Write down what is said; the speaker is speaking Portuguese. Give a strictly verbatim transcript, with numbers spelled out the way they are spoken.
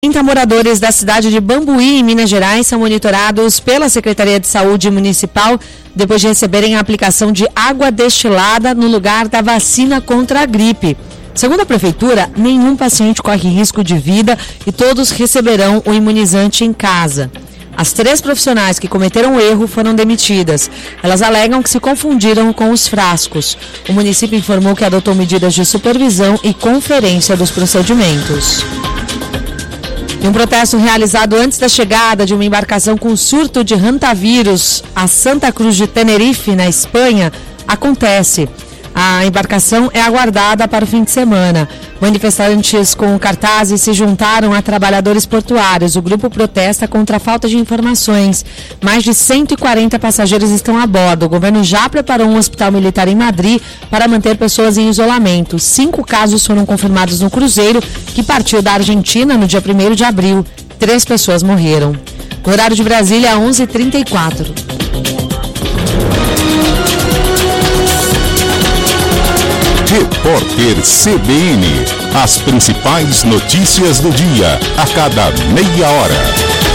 trinta moradores da cidade de Bambuí, em Minas Gerais, são monitorados pela Secretaria de Saúde Municipal depois de receberem a aplicação de água destilada no lugar da vacina contra a gripe. Segundo a Prefeitura, nenhum paciente corre risco de vida e todos receberão o imunizante em casa. As três profissionais que cometeram o erro foram demitidas. Elas alegam que se confundiram com os frascos. O município informou que adotou medidas de supervisão e conferência dos procedimentos. Em um protesto realizado antes da chegada de uma embarcação com surto de hantavírus a Santa Cruz de Tenerife, na Espanha, acontece. A embarcação é aguardada para o fim de semana. Manifestantes com cartazes se juntaram a trabalhadores portuários. O grupo protesta contra a falta de informações. Mais de cento e quarenta passageiros estão a bordo. O governo já preparou um hospital militar em Madrid para manter pessoas em isolamento. Cinco casos foram confirmados no cruzeiro, que partiu da Argentina no dia primeiro de abril. Três pessoas morreram. No horário de Brasília, onze e trinta e quatro. Repórter C B N. As principais notícias do dia, a cada meia hora.